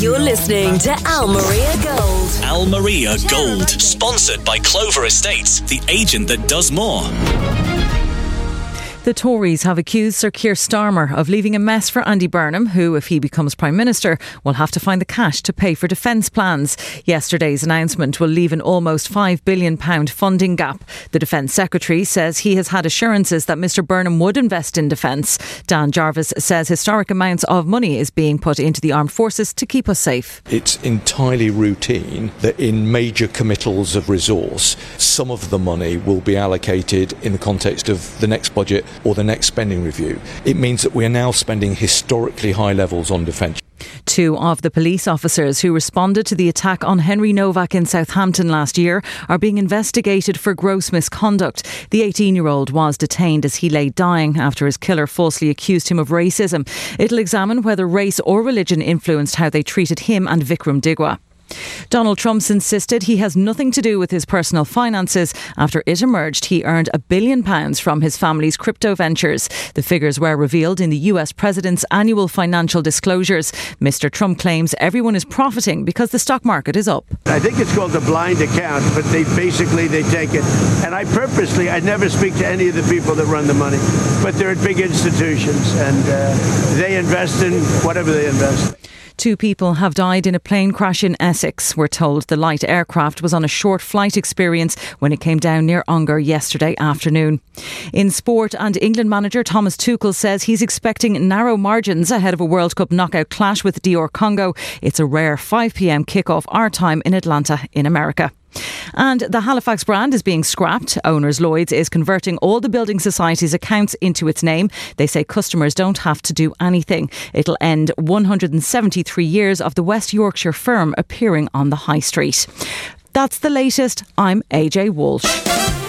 You're listening to Al Maria Gold. Al Maria Gold. Sponsored by Clover Estates, the agent that does more. The Tories have accused Sir Keir Starmer of leaving a mess for Andy Burnham, who, if he becomes Prime Minister, will have to find the cash to pay for defence plans. Yesterday's announcement will leave an almost £5 billion funding gap. The Defence Secretary says he has had assurances that Mr Burnham would invest in defence. Dan Jarvis says historic amounts of money is being put into the armed forces to keep us safe. It's entirely routine that in major committals of resource, some of the money will be allocated in the context of the next budget or the next spending review. It means that we are now spending historically high levels on defence. Two of the police officers who responded to the attack on Henry Novak in Southampton last year are being investigated for gross misconduct. The 18-year-old was detained as he lay dying after his killer falsely accused him of racism. It'll examine whether race or religion influenced how they treated him and Vikram Digwa. Donald Trump's insisted he has nothing to do with his personal finances after it emerged he earned £1 billion from his family's crypto ventures. The figures were revealed in the US president's annual financial disclosures. Mr. Trump claims everyone is profiting because the stock market is up. I think it's called a blind account, but they take it. And I never speak to any of the people that run the money, but they're at big institutions and they invest in whatever they invest. 2 people have died in a plane crash in Essex. We're told the light aircraft was on a short flight experience when it came down near Ongar yesterday afternoon. In sport, and England manager Thomas Tuchel says he's expecting narrow margins ahead of a World Cup knockout clash with DR Congo. It's a rare 5 p.m. kickoff our time in Atlanta in America. And the Halifax brand is being scrapped. Owners Lloyds is converting all the building society's accounts into its name. They say customers don't have to do anything. It'll end 173 years of the West Yorkshire firm appearing on the high street. That's the latest. I'm AJ Walsh.